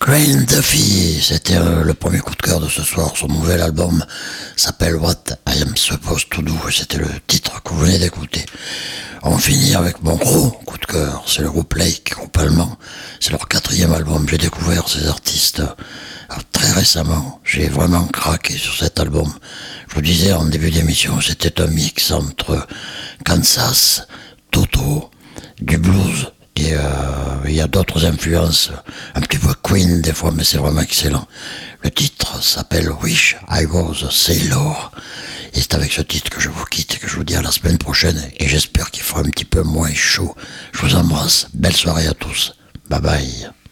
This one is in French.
Green Duffy, c'était le premier coup de cœur de ce soir. Son nouvel album s'appelle What I Am Supposed to Do et c'était le titre que vous venez d'écouter. On finit avec mon gros coup de cœur, c'est le groupe Lake, groupe allemand. C'est leur 4e album. J'ai découvert ces artistes très récemment. J'ai vraiment craqué sur cet album. Je vous disais en début d'émission, c'était un mix entre Kansas, Toto, du blues. Et il y a d'autres influences, un petit peu Queen des fois, mais c'est vraiment excellent. Le titre s'appelle Wish I Was a Sailor. Et c'est avec ce titre que je vous quitte et que je vous dis à la semaine prochaine. Et j'espère qu'il fera un petit peu moins chaud. Je vous embrasse. Belle soirée à tous. Bye bye.